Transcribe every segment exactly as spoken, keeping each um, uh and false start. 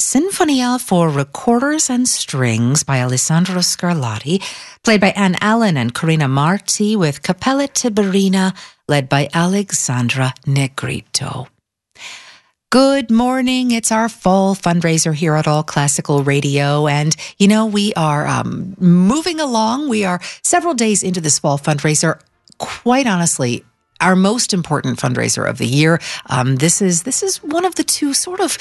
Sinfonia for Recorders and Strings by Alessandro Scarlatti, played by Anne Allen and Corina Marti, with Cappella Tiberina, led by Alexandra Negrito. Good morning. It's our fall fundraiser here at All Classical Radio. And, you know, we are um, moving along. We are several days into this fall fundraiser. Quite honestly, our most important fundraiser of the year. Um, this is this is one of the two sort of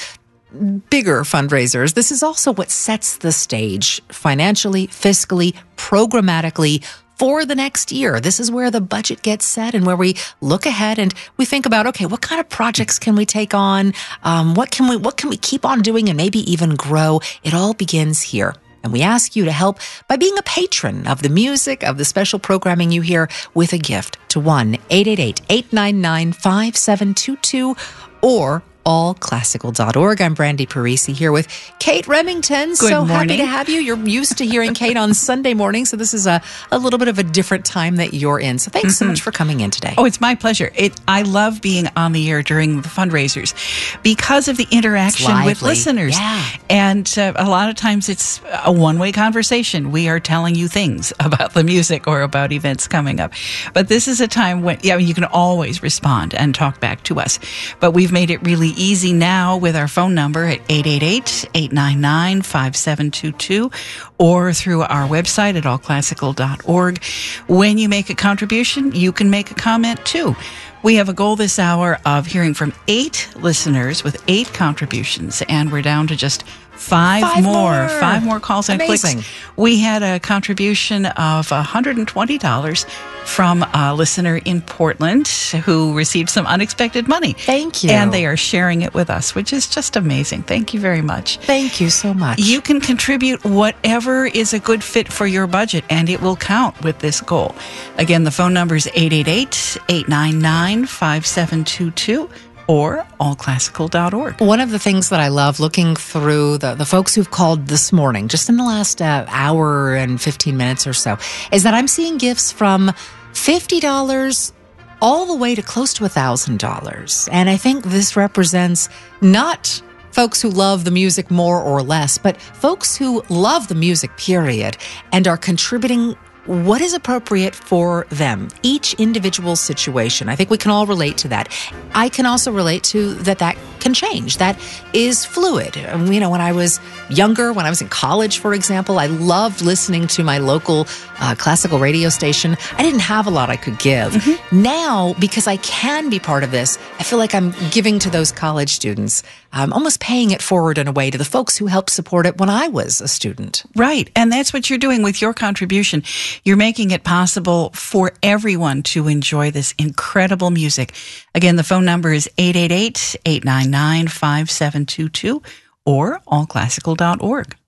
bigger fundraisers. This is also what sets the stage financially, fiscally, programmatically for the next year. This is where the budget gets set and where we look ahead and we think about, okay, what kind of projects can we take on? Um, what can we what can we keep on doing and maybe even grow? It all begins here. And we ask you to help by being a patron of the music, of the special programming you hear, with a gift to one eight eight eight, eight nine nine, five seven two two or all classical dot org. I'm Brandy Parisi here with Kate Remington. Good so morning. Happy to have you. You're used to hearing Kate on Sunday morning, so this is a, a little bit of a different time that you're in. So thanks mm-hmm. so much for coming in today. Oh, it's my pleasure. It I love being on the air during the fundraisers because of the interaction with listeners. Yeah. And uh, a lot of times it's a one-way conversation. We are telling you things about the music or about events coming up. But this is a time when yeah, you can always respond and talk back to us. But we've made it really easy now with our phone number at eight eight eight, eight nine nine, five seven two two or through our website at all classical dot org. When you make a contribution, you can make a comment too. We have a goal this hour of hearing from eight listeners with eight contributions, and we're down to just Five, five more, more, five more calls and Amazing. clicks. We had a contribution of one hundred twenty dollars from a listener in Portland who received some unexpected money. Thank you. And they are sharing it with us, which is just amazing. Thank you very much. Thank you so much. You can contribute whatever is a good fit for your budget, and it will count with this goal. Again, the phone number is eight eight eight, eight nine nine, five seven two two. or all classical dot org. One of the things that I love looking through the, the folks who've called this morning, just in the last uh, hour and fifteen minutes or so, is that I'm seeing gifts from fifty dollars all the way to close to one thousand dollars. And I think this represents not folks who love the music more or less, but folks who love the music, period, and are contributing what is appropriate for them, each individual situation. I think we can all relate to that. I can also relate to that that can change. That is fluid. You know, when I was younger, when I was in college, for example, I loved listening to my local uh, classical radio station. I didn't have a lot I could give. Mm-hmm. Now, because I can be part of this, I feel like I'm giving to those college students. I'm almost paying it forward in a way to the folks who helped support it when I was a student. Right. And that's what you're doing with your contribution. You're making it possible for everyone to enjoy this incredible music. Again, the phone number is eight eight eight, eight nine nine, five seven two two or all classical dot org.